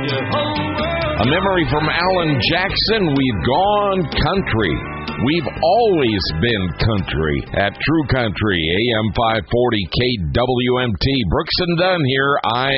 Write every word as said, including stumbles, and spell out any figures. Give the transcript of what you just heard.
A memory from Alan Jackson, we've gone country. We've always been country at True Country, A M five forty K W M T. Brooks and Dunn here. I